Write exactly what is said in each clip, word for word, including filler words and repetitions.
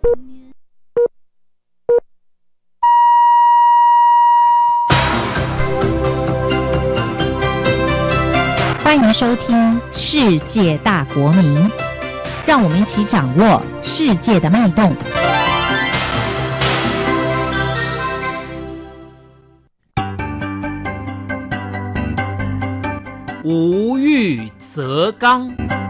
欢迎收听《世界大国民》，让我们一起掌握世界的脉动。 无欲则刚。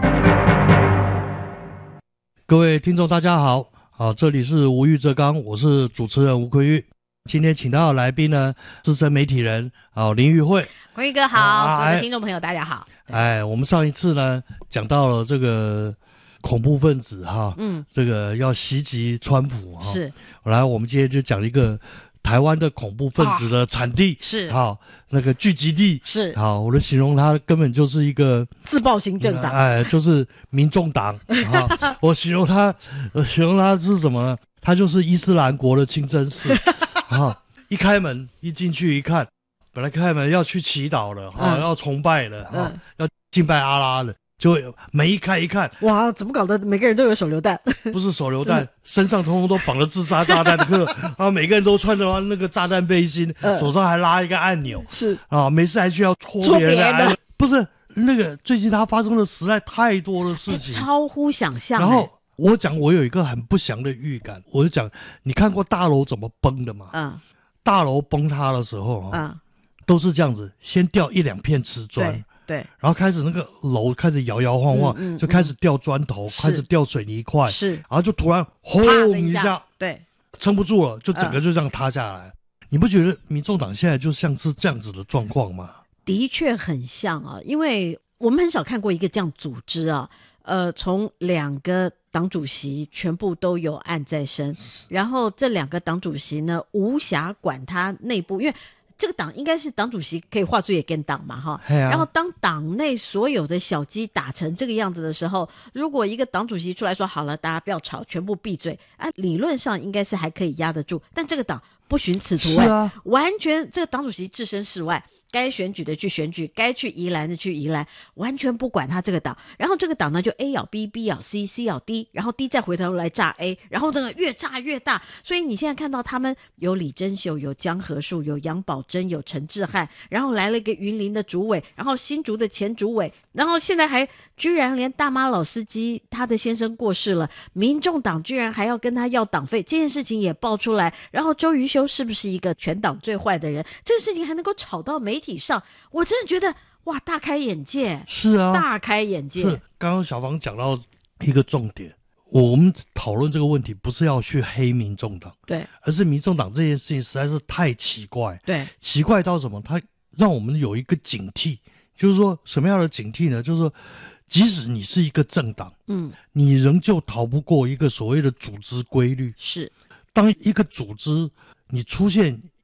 各位听众大家好，好，这里是无欲则刚，我是主持人吴坤玉。今天请到的来宾呢，资深媒体人啊林玉慧。 坤玉哥好， 啊、 所有的听众朋友大家好。 哎，我们上一次呢讲到了这个恐怖分子哈，嗯，这个要袭击川普哈， 是。 来，我们今天就讲一个台湾的恐怖分子的产地，啊、 是好，那个聚集地是好，我的形容它根本就是一个自爆型政党， 哎，就是民众党啊。我形容它，我形容它是什么呢？它就是伊斯兰国的清真寺啊。一开门一进去一看，本来开门要去祈祷了哈、嗯，要崇拜了哈、嗯，要敬拜阿拉了。就门一开一看， 哇，怎么搞的？每个人都有手榴弹， 不是手榴弹，身上通通都绑了自杀炸弹的客，啊，每个人都穿着那个炸弹背心，嗯、手上还拉一个按钮，是啊，没事还需要戳别人的，不是那个最近他发生的实在太多的事情， 欸、超乎想象。 然后我讲，我有一个很不祥的预感，我就讲，你看过大楼怎么崩的吗？嗯，大楼崩塌的时候，嗯，都是这样子，先掉一两片瓷砖。 对， 然后开始那个楼开始摇摇晃晃，嗯嗯、就开始掉砖头，开始掉水泥块，是，然后就突然轰一下， 对， 撑不住了，就整个就这样塌下来。嗯、你不觉得民众党现在就像是这样子的状况吗？ 的确很像啊，因为我们很少看过一个这样组织啊，呃，从两个党主席全部都有案在身，然后这两个党主席呢无暇管他内部，因为这个党应该是党主席可以画出也跟党嘛哈、啊，然后当党内所有的小鸡打成这个样子的时候，如果一个党主席出来说好了，大家不要吵，全部闭嘴，啊，理论上应该是还可以压得住，但这个党不循此途，是啊，完全这个党主席置身事外。该选举的去选举，该去宜兰的去宜兰，完全不管他这个党。然后这个党呢，就 A 咬 B，B 咬 C，C 咬 D， 然后 D 再回头来炸 A， 然后这个越炸越大。所以你现在看到他们有李珍秀，有江河树，有杨宝珍，有陈志汉，然后来了一个云林的主委，然后新竹的前主委，然后现在还居然连大妈老司机他的先生过世了，民众党居然还要跟他要党费，这件事情也爆出来。然后周瑜修是不是一个全党最坏的人？这个事情还能够炒到媒体上，我真的觉得哇，大开眼界。 是啊， 大开眼界。 是，刚刚小芳讲到一个重点，我们讨论这个问题不是要去黑民众党， 对， 而是民众党这件事情实在是太奇怪， 对， 奇怪到什么？它让我们有一个警惕，就是说什么样的警惕呢？就是说，即使你是一个政党，嗯，你仍旧逃不过一个所谓的组织规律。 是， 当一个组织你出现